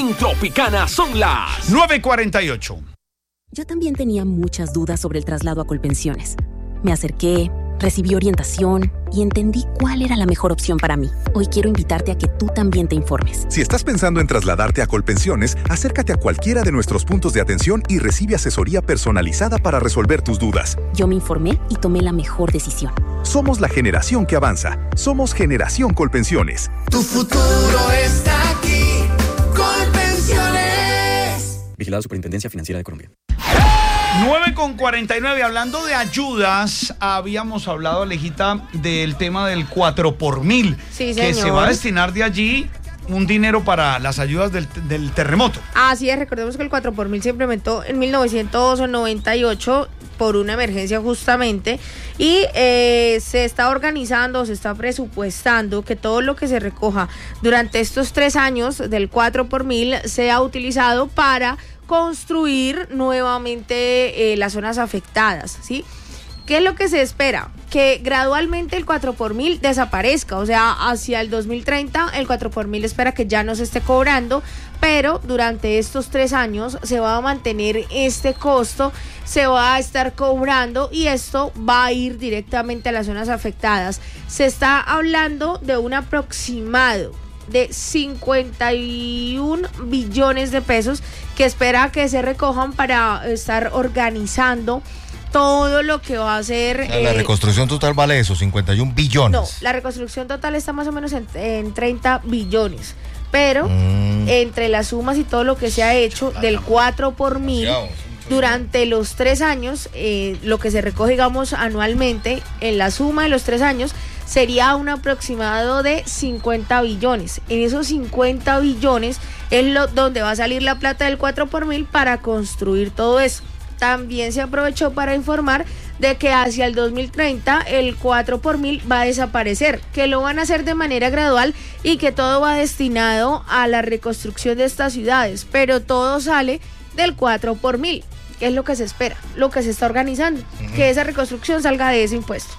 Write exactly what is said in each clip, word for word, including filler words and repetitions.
En Tropicana son las nueve cuarenta y ocho. Yo también tenía muchas dudas sobre el traslado a Colpensiones. Me acerqué, recibí orientación y entendí cuál era la mejor opción para mí. Hoy quiero invitarte a que tú también te informes. Si estás pensando en trasladarte a Colpensiones, acércate a cualquiera de nuestros puntos de atención y recibe asesoría personalizada para resolver tus dudas. Yo me informé y tomé la mejor decisión. Somos la generación que avanza. Somos Generación Colpensiones. Tu futuro está aquí. Colpensiones. Vigilado Superintendencia Financiera de Colombia. nueve con cuarenta y nueve, hablando de ayudas, habíamos hablado, Alejita, del tema del cuatro por mil, sí, que señor. se va a destinar de allí un dinero para las ayudas del, del terremoto. Así es, recordemos que el cuatro por mil se implementó en mil novecientos noventa y ocho por una emergencia justamente, y eh, se está organizando, se está presupuestando que todo lo que se recoja durante estos tres años del cuatro por mil sea utilizado para construir nuevamente eh, las zonas afectadas, ¿sí? ¿Qué es lo que se espera? Que gradualmente el cuatro por mil desaparezca, o sea, hacia el dos mil treinta el cuatro por mil espera que ya no se esté cobrando, pero durante estos tres años se va a mantener este costo, se va a estar cobrando y esto va a ir directamente a las zonas afectadas. Se está hablando de un aproximado de cincuenta y un billones de pesos que espera que se recojan para estar organizando todo lo que va a ser... O sea, la eh, reconstrucción total vale eso, cincuenta y un billones. No, la reconstrucción total está más o menos en, en treinta billones, pero mm. entre las sumas y todo lo que se ha hecho del cuatro por mil durante los tres años, eh, lo que se recoge, digamos, anualmente, en la suma de los tres años, sería un aproximado de cincuenta billones. En esos cincuenta billones es lo, donde va a salir la plata del cuatro por mil para construir todo eso. También se aprovechó para informar de que hacia el dos mil treinta el cuatro por mil va a desaparecer, que lo van a hacer de manera gradual y que todo va destinado a la reconstrucción de estas ciudades, pero todo sale del cuatro por mil, que es lo que se espera, lo que se está organizando, uh-huh. que esa reconstrucción salga de ese impuesto.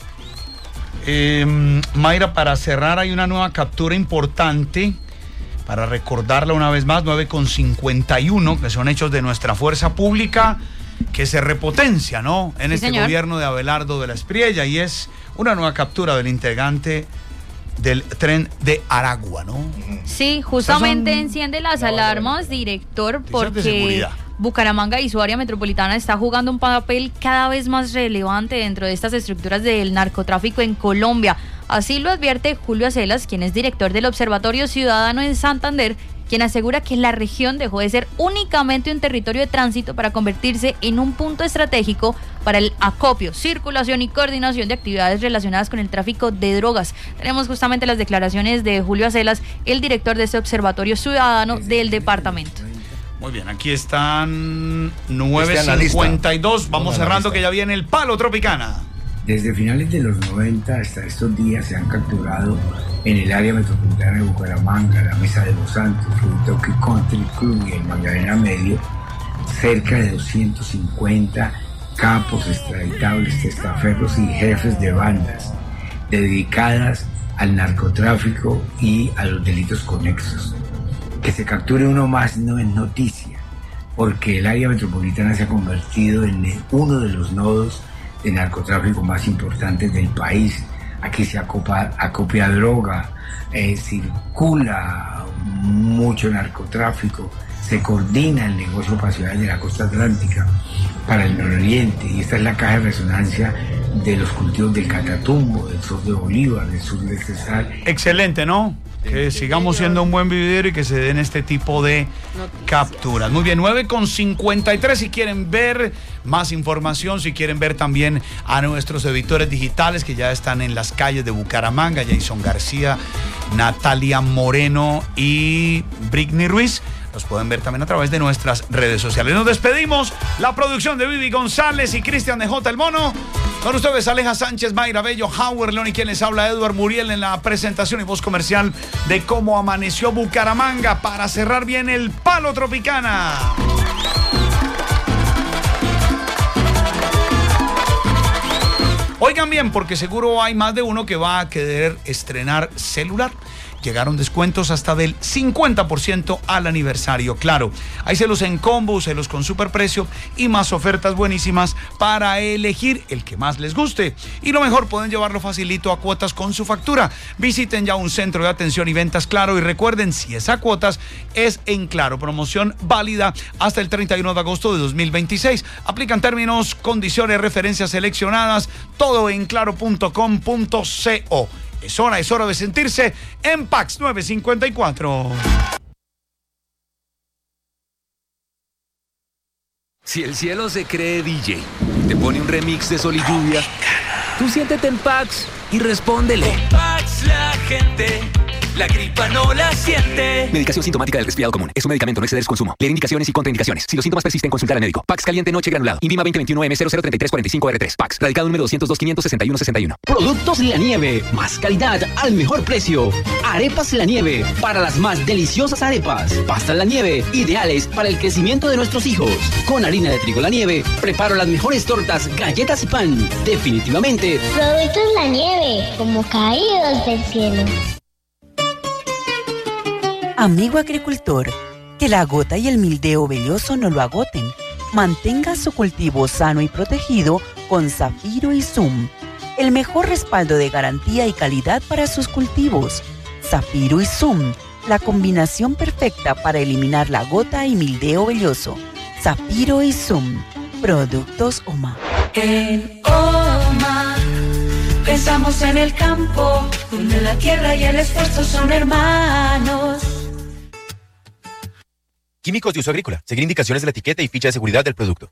Eh, Mayra, para cerrar, hay una nueva captura importante, para recordarla una vez más, nueve con cincuenta y uno, que son hechos de nuestra fuerza pública, que se repotencia, ¿no? En sí, este señor. Gobierno de Abelardo de la Espriella, y es una nueva captura del integrante del tren de Aragua, ¿no? Sí, justamente enciende las alarmas, director, porque Bucaramanga y su área metropolitana está jugando un papel cada vez más relevante dentro de estas estructuras del narcotráfico en Colombia. Así lo advierte Julio Acelas, quien es director del Observatorio Ciudadano en Santander, quien asegura que la región dejó de ser únicamente un territorio de tránsito para convertirse en un punto estratégico para el acopio, circulación y coordinación de actividades relacionadas con el tráfico de drogas. Tenemos justamente las declaraciones de Julio Acelas, el director de este Observatorio Ciudadano del departamento. Muy bien, aquí están nueve cincuenta y dos, vamos cerrando que ya viene el Palo Tropicana. Desde finales de los noventa hasta estos días se han capturado en el área metropolitana de Bucaramanga, la Mesa de los Santos, el Toque Country Club y el Magdalena Medio, cerca de doscientos cincuenta capos, extraditables, testaferros y jefes de bandas dedicadas al narcotráfico y a los delitos conexos. Que se capture uno más no es noticia, porque el área metropolitana se ha convertido en uno de los nodos de narcotráfico más importantes del país. Aquí se acopia, acopia droga, eh, circula mucho narcotráfico, se coordina el negocio pasional de la costa atlántica para el nororiente, y esta es la caja de resonancia de los cultivos del Catatumbo, del sur de Bolívar, del sur del Cesar. Excelente, ¿no? Que sigamos siendo un buen vividero y que se den este tipo de capturas. Muy bien, nueve con cincuenta y tres. Si quieren ver más información, si quieren ver también a nuestros editores digitales que ya están en las calles de Bucaramanga, Jason García, Natalia Moreno y Britney Ruiz, los pueden ver también a través de nuestras redes sociales. Nos despedimos. La producción de Vivi González y Cristian de J. El Mono. Con ustedes Aleja Sánchez, Mayra Bello, Howard León y quien les habla, Edward Muriel, en la presentación y voz comercial de cómo amaneció Bucaramanga, para cerrar bien el Palo Tropicana. Oigan bien, porque seguro hay más de uno que va a querer estrenar celular. llegaron descuentos hasta del cincuenta por ciento al aniversario. Claro, hay celos en combo, celos con superprecio y más ofertas buenísimas para elegir el que más les guste. Y lo mejor, pueden llevarlo facilito a cuotas con su factura. Visiten ya un centro de atención y ventas Claro y recuerden, si es a cuotas, es en Claro. Promoción válida hasta el treinta y uno de agosto de dos mil veintiséis. Aplican términos, condiciones, referencias seleccionadas, todo en claro punto com punto co. Es hora, es hora de sentirse en Pax nueve cincuenta y cuatro. Si el cielo se cree D J, te pone un remix de Sol y Lluvia, tú siéntete en Pax y respóndele. Con Pax la gente la gripa no la siente. Medicación sintomática del resfriado común. Es un medicamento, no exceder su consumo. Leer indicaciones y contraindicaciones. Si los síntomas persisten, consultar al médico. Pax caliente noche granulado. INVIMA veinte veintiuno M cero cero treinta y tres cuarenta y cinco R tres. Pax. Radicado número doscientos dos, quinientos sesenta y uno, sesenta y uno. Productos La Nieve. Más calidad al mejor precio. Arepas La Nieve. Para las más deliciosas arepas. Pastas La Nieve. Ideales para el crecimiento de nuestros hijos. Con harina de trigo La Nieve. Preparo las mejores tortas, galletas y pan. Definitivamente. Productos La Nieve. Como caídos del cielo. Amigo agricultor, que la gota y el mildeo velloso no lo agoten. Mantenga su cultivo sano y protegido con Zafiro y Zoom, el mejor respaldo de garantía y calidad para sus cultivos. Zafiro y Zoom, la combinación perfecta para eliminar la gota y mildeo velloso. Zafiro y Zoom, productos OMA. En OMA pensamos en el campo, donde la tierra y el esfuerzo son hermanos. Químicos de uso agrícola. Seguir indicaciones de la etiqueta y ficha de seguridad del producto.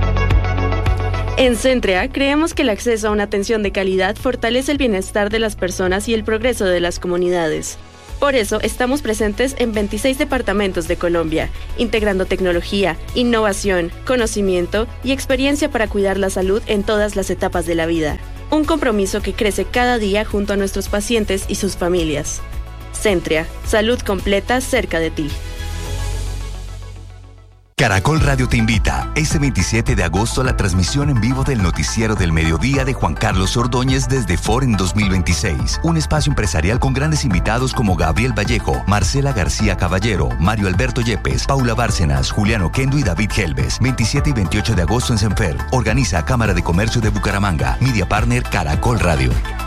En Centrea creemos que el acceso a una atención de calidad fortalece el bienestar de las personas y el progreso de las comunidades. Por eso estamos presentes en veintiséis departamentos de Colombia, integrando tecnología, innovación, conocimiento y experiencia para cuidar la salud en todas las etapas de la vida. Un compromiso que crece cada día junto a nuestros pacientes y sus familias. Centrea, salud completa cerca de ti. Caracol Radio te invita este veintisiete de agosto a la transmisión en vivo del Noticiero del Mediodía de Juan Carlos Ordóñez desde Foren dos mil veintiséis. Un espacio empresarial con grandes invitados como Gabriel Vallejo, Marcela García Caballero, Mario Alberto Yepes, Paula Bárcenas, Juliano Kendo y David Helves. veintisiete y veintiocho de agosto en Senfer. Organiza Cámara de Comercio de Bucaramanga. Media Partner Caracol Radio.